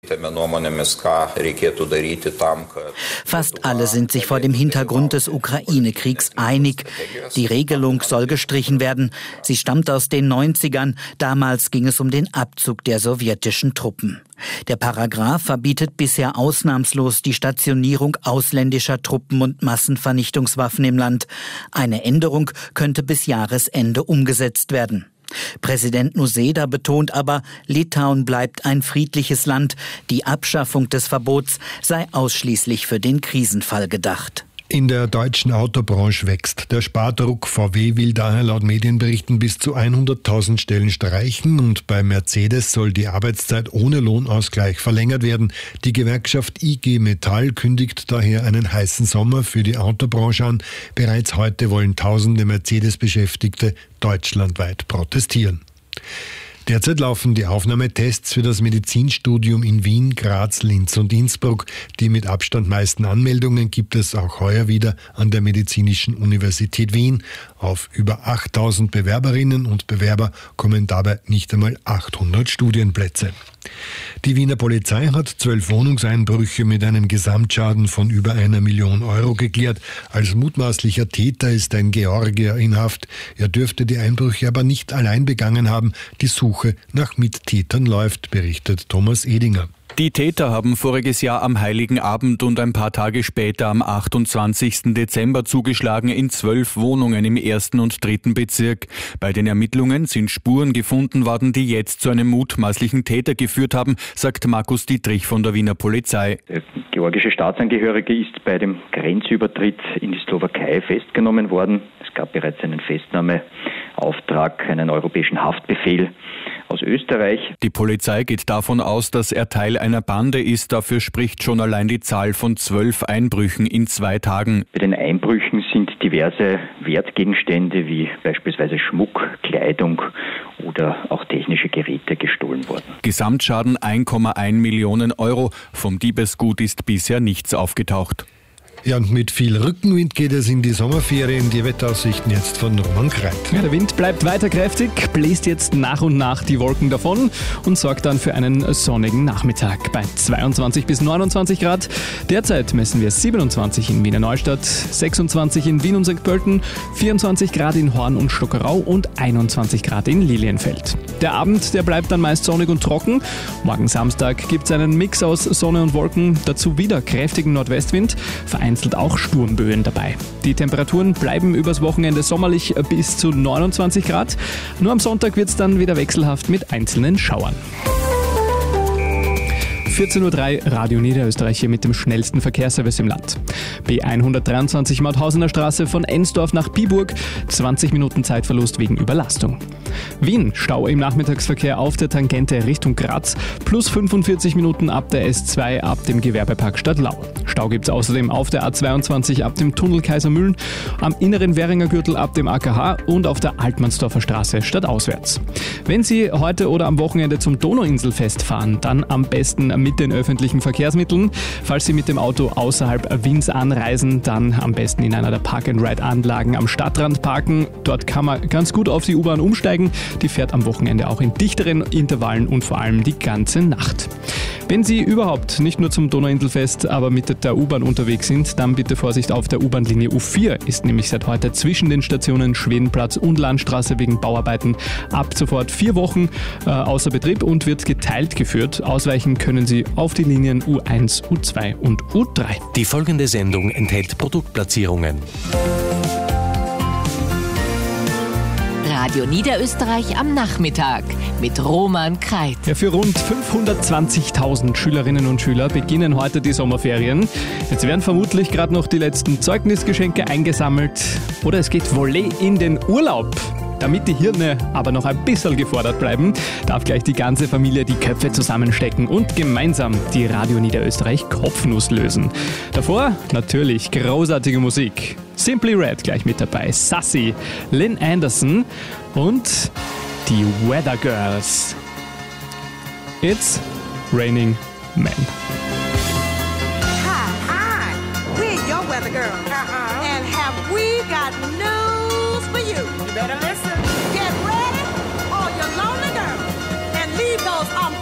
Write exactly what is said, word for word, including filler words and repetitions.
Fast alle sind sich vor dem Hintergrund des Ukraine-Kriegs einig. Die Regelung soll gestrichen werden. Sie stammt aus den neunzigern. Damals ging es um den Abzug der sowjetischen Truppen. Der Paragraph verbietet bisher ausnahmslos die Stationierung ausländischer Truppen und Massenvernichtungswaffen im Land. Eine Änderung könnte bis Jahresende umgesetzt werden. Präsident Nausėda betont aber, Litauen bleibt ein friedliches Land. Die Abschaffung des Verbots sei ausschließlich für den Krisenfall gedacht. In der deutschen Autobranche wächst der Spardruck. V W will daher laut Medienberichten bis zu hunderttausend Stellen streichen und bei Mercedes soll die Arbeitszeit ohne Lohnausgleich verlängert werden. Die Gewerkschaft I G Metall kündigt daher einen heißen Sommer für die Autobranche an. Bereits heute wollen tausende Mercedes-Beschäftigte deutschlandweit protestieren. Derzeit laufen die Aufnahmetests für das Medizinstudium in Wien, Graz, Linz und Innsbruck. Die mit Abstand meisten Anmeldungen gibt es auch heuer wieder an der Medizinischen Universität Wien. Auf über achttausend Bewerberinnen und Bewerber kommen dabei nicht einmal achthundert Studienplätze. Die Wiener Polizei hat zwölf Wohnungseinbrüche mit einem Gesamtschaden von über einer Million Euro geklärt. Als mutmaßlicher Täter ist ein Georgier in Haft. Er dürfte die Einbrüche aber nicht allein begangen haben. Die Suche nach Mittätern läuft, berichtet Thomas Edinger. Die Täter haben voriges Jahr am Heiligen Abend und ein paar Tage später am achtundzwanzigsten Dezember zugeschlagen in zwölf Wohnungen im ersten und dritten Bezirk. Bei den Ermittlungen sind Spuren gefunden worden, die jetzt zu einem mutmaßlichen Täter geführt haben, sagt Markus Dietrich von der Wiener Polizei. Der georgische Staatsangehörige ist bei dem Grenzübertritt in die Slowakei festgenommen worden. Es gab bereits einen Festnahmeauftrag, einen europäischen Haftbefehl aus Österreich. Die Polizei geht davon aus, dass er Teil einer Bande ist. Dafür spricht schon allein die Zahl von zwölf Einbrüchen in zwei Tagen. Bei den Einbrüchen sind diverse Wertgegenstände wie beispielsweise Schmuck, Kleidung oder auch technische Geräte gestohlen worden. Gesamtschaden eins Komma eins Millionen Euro. Vom Diebesgut ist bisher nichts aufgetaucht. Ja, und mit viel Rückenwind geht es in die Sommerferien. Die Wetteraussichten jetzt von Roman Kreit. Ja, der Wind bleibt weiter kräftig, bläst jetzt nach und nach die Wolken davon und sorgt dann für einen sonnigen Nachmittag bei zweiundzwanzig bis neunundzwanzig Grad. Derzeit messen wir siebenundzwanzig in Wiener Neustadt, sechsundzwanzig in Wien und Sankt Pölten, vierundzwanzig Grad in Horn und Stockerau und einundzwanzig Grad in Lilienfeld. Der Abend, der bleibt dann meist sonnig und trocken. Morgen Samstag gibt es einen Mix aus Sonne und Wolken, dazu wieder kräftigen Nordwestwind, vereinzelt auch Sturmböen dabei. Die Temperaturen bleiben übers Wochenende sommerlich bis zu neunundzwanzig Grad. Nur am Sonntag wird es dann wieder wechselhaft mit einzelnen Schauern. vierzehn Uhr drei, Radio Niederösterreich hier mit dem schnellsten Verkehrsservice im Land. B hundertdreiundzwanzig Mauthausener Straße von Ensdorf nach Biburg, zwanzig Minuten Zeitverlust wegen Überlastung. Wien, Stau im Nachmittagsverkehr auf der Tangente Richtung Graz, plus fünfundvierzig Minuten ab der S zwei ab dem Gewerbepark Stadtlau. Stau gibt es außerdem auf der A zweiundzwanzig ab dem Tunnel Kaisermühlen, am inneren Währinger Gürtel ab dem A K H und auf der Altmannsdorfer Straße stadtauswärts. Wenn Sie heute oder am Wochenende zum Donauinselfest fahren, dann am besten mit den öffentlichen Verkehrsmitteln. Falls Sie mit dem Auto außerhalb Wiens anreisen, dann am besten in einer der Park-and-Ride-Anlagen am Stadtrand parken. Dort kann man ganz gut auf die U-Bahn umsteigen. Die fährt am Wochenende auch in dichteren Intervallen und vor allem die ganze Nacht. Wenn Sie überhaupt nicht nur zum Donauinselfest, aber mit der U-Bahn unterwegs sind, dann bitte Vorsicht auf der U-Bahn-Linie U vier. Ist nämlich seit heute zwischen den Stationen Schwedenplatz und Landstraße wegen Bauarbeiten ab sofort vier Wochen äh, außer Betrieb und wird geteilt geführt. Ausweichen können Sie auf die Linien U eins, U zwei und U drei. Die folgende Sendung enthält Produktplatzierungen. Radio Niederösterreich am Nachmittag mit Roman Kreit. Ja, für rund fünfhundertzwanzigtausend Schülerinnen und Schüler beginnen heute die Sommerferien. Jetzt werden vermutlich gerade noch die letzten Zeugnisgeschenke eingesammelt oder es geht Volley in den Urlaub. Damit die Hirne aber noch ein bisschen gefordert bleiben, darf gleich die ganze Familie die Köpfe zusammenstecken und gemeinsam die Radio Niederösterreich Kopfnuss lösen. Davor natürlich großartige Musik. Simply Red gleich mit dabei, Sassy, Lynn Anderson und die Weather Girls. It's Raining Men. Hi, hi, we're your weather girls. Uh-huh. And have we got news for you? You better listen. Get ready, all your lonely girls, and leave those um